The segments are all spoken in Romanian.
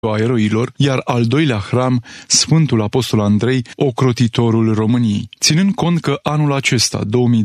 a eroilor, iar al doilea hram, Sfântul Apostol Andrei, ocrotitorul României. Ținând cont că anul acesta,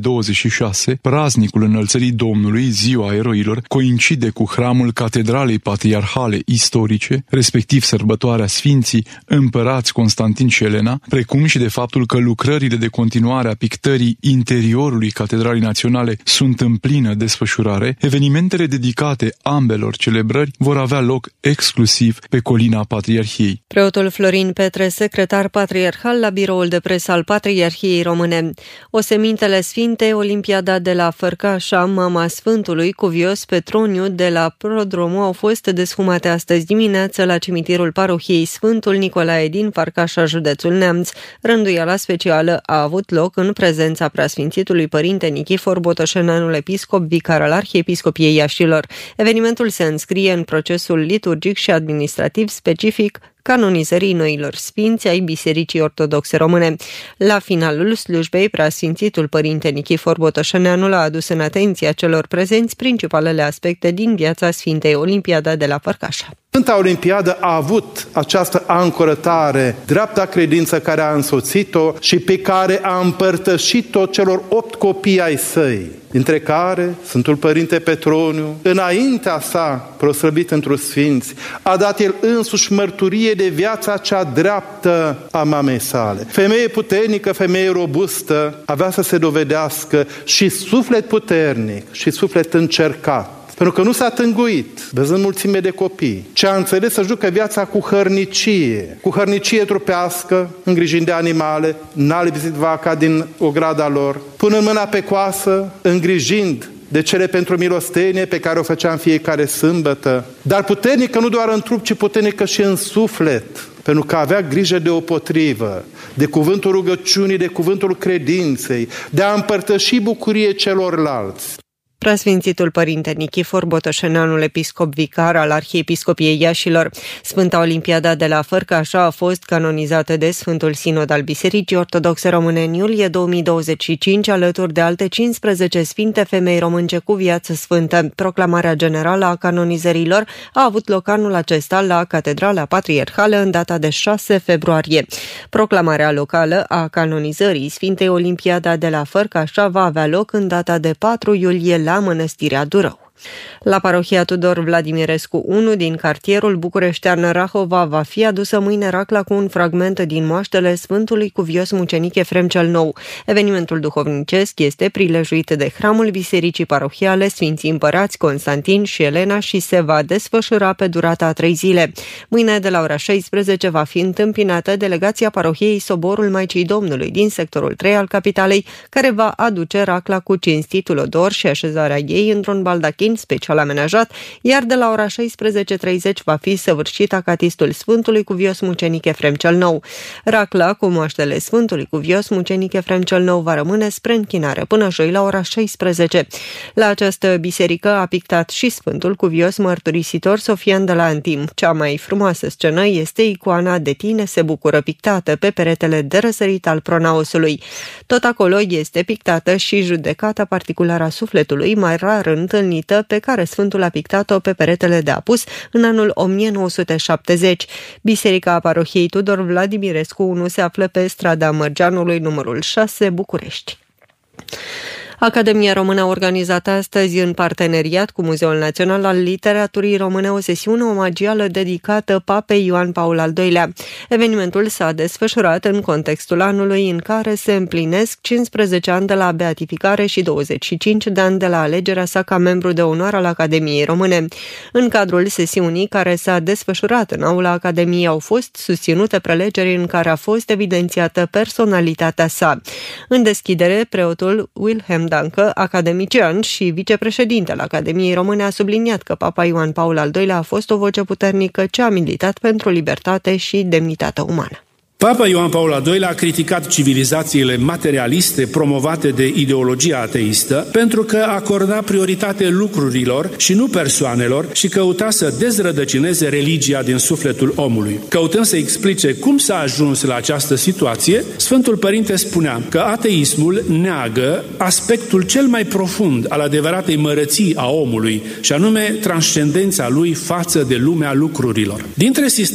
2026, praznicul Înălțării Domnului, Ziua Eroilor, coincide cu hramul Catedralei Patriarhale Istorice, respectiv sărbătoarea Sfinții Împărați Constantin și Elena, precum și de faptul că lucrările de continuare a pictării interiorului Catedralei Naționale sunt în plină desfășurare, evenimentele dedicate ambelor celebrări vor avea loc exclusiv pe colina Patriarhiei. Preotul Florin Petre, secretar patriarhal la biroul de presă al Patriarhiei Române. Osemintele Sfinte, Olimpiada de la Fărcașa, Mama Sfântului Cuvios Petroniu de la Prodromu au fost deshumate astăzi dimineață la cimitirul parohiei Sfântul Nicolae din Fărcașa, județul Neamț. Rânduiala specială a avut loc în prezența preasfințitului părinte Nichifor Botoșeneanul, episcop vicar al Arhiepiscopiei Iașilor. Evenimentul se înscrie în procesul liturgic și administrativ specific canonizării noilor sfinți ai Bisericii Ortodoxe Române. La finalul slujbei, preasfințitul părinte Nichifor Botoșeneanul a adus în atenția celor prezenți principalele aspecte din viața Sfintei Olimpiada de la Fărcașa. Sfânta Olimpiadă a avut această ancorătare, dreapta credință care a însoțit-o și pe care a împărtășit-o celor 8 copii ai săi, dintre care Sfântul Părinte Petroniu, înaintea sa proslăvit într-o sfinți, a dat el însuși mărturie de viața cea dreaptă a mamei sale. Femeie puternică, femeie robustă, avea să se dovedească și suflet puternic și suflet încercat. Pentru că nu s-a tânguit, văzând mulțime de copii, ci a înțeles să jucă viața cu hărnicie trupească, îngrijind de animale, n-a lipsit vaca din ograda lor, punând mâna pe coasă, îngrijind de cele pentru milostenie pe care o făcea în fiecare sâmbătă, dar puternică nu doar în trup, ci puternică și în suflet, pentru că avea grijă de opotrivă, de cuvântul rugăciunii, de cuvântul credinței, de a împărtăși bucurie celorlalți. Preasfințitul părinte Nichifor Botoșeneanul, episcop vicar al Arhiepiscopiei Iașilor. Sfânta Olimpiada de la Fărcașa a fost canonizată de Sfântul Sinod al Bisericii Ortodoxe Române în iulie 2025, alături de alte 15 sfinte femei românce cu viață sfântă. Proclamarea generală a canonizărilor a avut loc anul acesta la Catedrala Patriarhală în data de 6 februarie. Proclamarea locală a canonizării Sfintei Olimpiada de la Fărcașa va avea loc în data de 4 iulie la Mănăstirea Durău. La parohia Tudor Vladimirescu 1 din cartierul bucureștean Rahova va fi adusă mâine racla cu un fragment din moaștele Sfântului Cuvios Mucenic Efrem cel Nou. Evenimentul duhovnicesc este prilejuit de hramul Bisericii Parohiale Sfinții Împărați Constantin și Elena și se va desfășura pe durata a 3 zile. Mâine de la ora 16 va fi întâmpinată delegația parohiei Soborul Maicii Domnului din sectorul 3 al capitalei, care va aduce racla cu cinstitul odor și așezarea ei într-un baldachin special amenajat, iar de la ora 16:30 va fi săvârșit acatistul Sfântului Cuvios Mucenic Efrem cel Nou. Racla cu moaștele Sfântului Cuvios Mucenic Efrem cel Nou va rămâne spre închinare până joi la ora 16. La această biserică a pictat și Sfântul Cuvios Mărturisitor Sofian de la Antim. Cea mai frumoasă scenă este icoana De tine se bucură, pictată pe peretele de răsărit al pronaosului. Tot acolo este pictată și judecata particulară a sufletului, mai rar întâlnită, pe care Sfântul a pictat-o pe peretele de apus în anul 1970. Biserica parohiei Tudor Vladimirescu 1 se află pe strada Mărgeanului numărul 6, București. Academia Română a organizat astăzi, în parteneriat cu Muzeul Național al Literaturii Române, o sesiune omagială dedicată Papei Ioan Paul al II-lea. Evenimentul s-a desfășurat în contextul anului în care se împlinesc 15 ani de la beatificare și 25 de ani de la alegerea sa ca membru de onoare al Academiei Române. În cadrul sesiunii care s-a desfășurat în aula Academiei au fost susținute prelegeri în care a fost evidențiată personalitatea sa. În deschidere, preotul Wilhelm Dancă, academician și vicepreședinte al Academiei Române, a subliniat că Papa Ioan Paul al II-lea a fost o voce puternică ce a militat pentru libertate și demnitatea umană. Papa Ioan Paul al II-lea a criticat civilizațiile materialiste promovate de ideologia ateistă pentru că acorda prioritate lucrurilor și nu persoanelor și căuta să dezrădăcineze religia din sufletul omului. Căutând să explice cum s-a ajuns la această situație, Sfântul Părinte spunea că ateismul neagă aspectul cel mai profund al adevăratei mărății a omului, și anume transcendența lui față de lumea lucrurilor. Dintre